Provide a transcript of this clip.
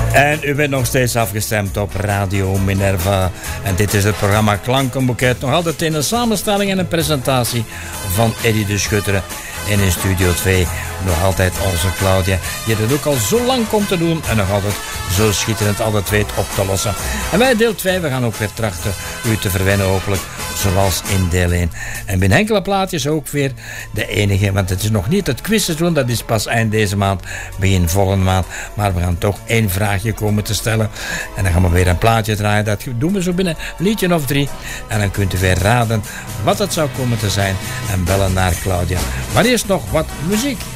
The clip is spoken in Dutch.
En u bent nog steeds afgestemd op Radio Minerva. En dit is het programma Klankenboeket. Nog altijd in een samenstelling en een presentatie van Eddie de Schutter. En in Studio 2 nog altijd onze Claudia. Die het ook al zo lang komt te doen. En nog altijd zo schitterend altijd weet op te lossen. En wij deel 2, we gaan ook weer trachten u te verwennen hopelijk. Zoals in deel 1. En binnen enkele plaatjes ook weer de enige. Want het is nog niet het quizseizoen. Dat is pas eind deze maand. Begin volgende maand. Maar we gaan toch 1 vraagje komen te stellen. En dan gaan we weer een plaatje draaien. Dat doen we zo binnen een liedje of 3. En dan kunt u weer raden wat het zou komen te zijn. En bellen naar Claudia. Maar eerst nog wat muziek.